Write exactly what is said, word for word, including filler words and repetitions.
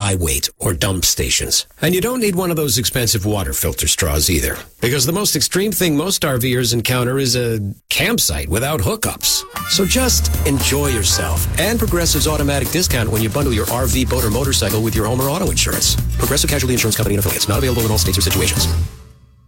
buy weight or dump stations. And you don't need one of those expensive water filter straws either. Because the most extreme thing most RVers encounter is a campsite without hookups. So just enjoy yourself and Progressive's automatic discount when you bundle your R V, boat, or motorcycle with your home or auto insurance. Progressive Casualty Insurance Company and affiliates. Not available in all states or situations.